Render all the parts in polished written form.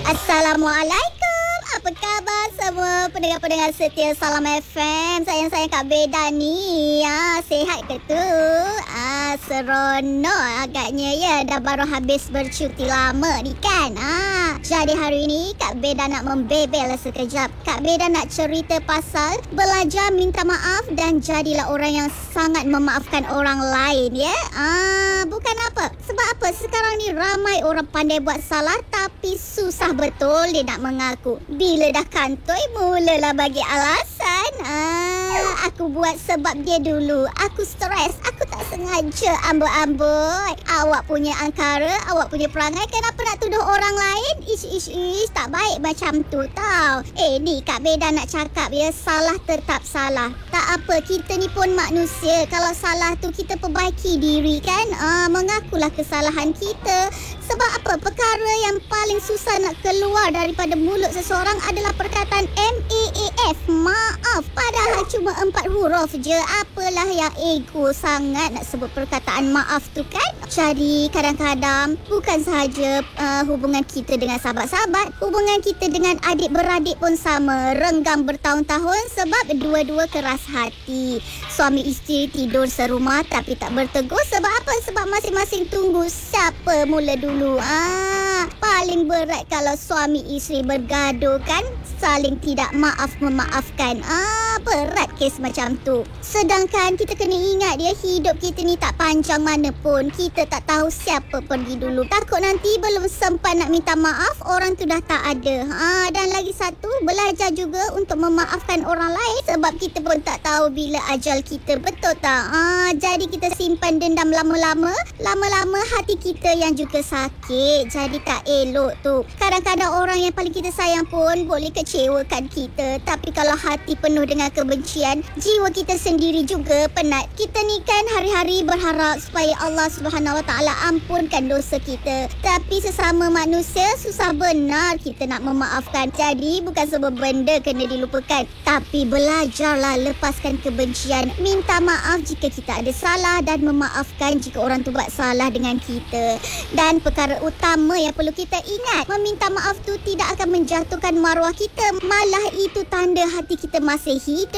Assalamualaikum. Apa khabar semua pendengar-pendengar setia Salam FM? Sayang-sayang Kak Beda ni. Sihat ke tu? Seronok agaknya ya. Dah baru habis bercuti lama ni kan? Jadi hari ni Kak Beda nak membebel sekejap. Kak Beda nak cerita pasal belajar minta maaf dan jadilah orang yang sangat memaafkan orang lain ya. Bukan apa. Sebab apa? Sekarang ni ramai orang pandai buat salah tapi susah betul dia nak mengaku. Bila dah kantoi mulalah bagi alasan. Aku buat sebab dia dulu. Aku stres. Aku tak sengaja amboi-amboi. Awak punya angkara, awak punya perangai kenapa nak tuduh orang lain? Ish. Tak baik macam tu tau. Ni Kak Beda nak cakap ya. Salah tetap salah. Tak apa, kita ni pun manusia. Kalau salah tu kita perbaiki diri kan. Mengakulah kesalahan kita. Sebab apa? Perkara yang paling susah nak keluar daripada mulut seseorang adalah perkataan MAAF. Maaf. Padahal cuma 4 huruf je. Apalah yang ego sangat nak sebut perkataan maaf tu kan. Jadi kadang-kadang bukan sahaja hubungan kita dengan sahabat-sahabat. Hubungan kita dengan adik-beradik pun sama. Renggang bertahun-tahun sebab dua-dua keras hati. Suami isteri tidur serumah tapi tak bertegur. Sebab apa? Sebab masing-masing tunggu siapa mula dulu. Paling berat kalau suami isteri bergaduh kan. Saling tidak maaf-memaafkan. Berat kes macam tu. Sedangkan kita kena ingat dia, hidup kita ni tak panjang mana pun. Kita tak tahu siapa pergi dulu. Takut nanti belum sempat nak minta maaf, orang tu dah tak ada. Dan lagi satu, belajar juga untuk memaafkan orang lain. Sebab kita pun tak tahu bila ajal kita, betul tak? Jadi kita simpan dendam lama-lama. Lama-lama hati kita yang juga sakit. Jadi tak elok tu. Kadang-kadang orang yang paling kita sayang pun boleh kecewakan kita. Tapi kalau hati penuh dengan kebencian, jiwa kita sendiri juga penat. Kita ni kan hari-hari berharap supaya Allah Subhanahu Wa Taala ampunkan dosa kita. Tapi sesama manusia susah benar kita nak memaafkan. Jadi bukan semua benda kena dilupakan. Tapi belajarlah lepaskan kebencian. Minta maaf jika kita ada salah dan memaafkan jika orang tu buat salah dengan kita. Dan perkara utama yang perlu kita ingat, meminta maaf tu tidak akan menjatuhkan maruah kita. Malah itu tanda hati kita masih hidup.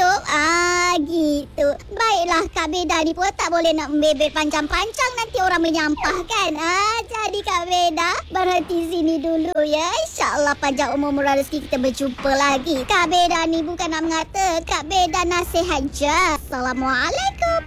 Gitu. Baiklah, Kak Beda ni pun tak boleh nak membebel panjang-panjang, nanti orang menyampah kan. Jadi Kak Beda berhenti sini dulu ya. InsyaAllah panjang umur murah rezeki kita berjumpa lagi. Kak Beda ni bukan nak mengata, Kak Beda nasihat je. Assalamualaikum.